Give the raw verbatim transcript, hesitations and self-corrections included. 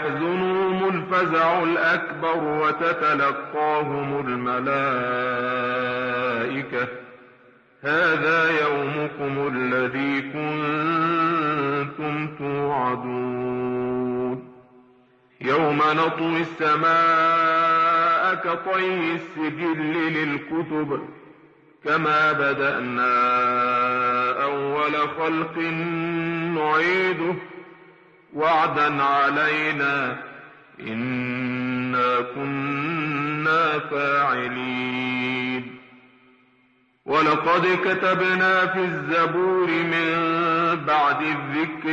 ويحزنهم الفزع الأكبر وتتلقاهم الملائكة هذا يومكم الذي كنتم توعدون يوم نطوي السماء كطي السجل للكتب كما بدأنا أول خلق نعيده وعدا علينا إنا كنا فاعلين ولقد كتبنا في الزبور من بعد الذكر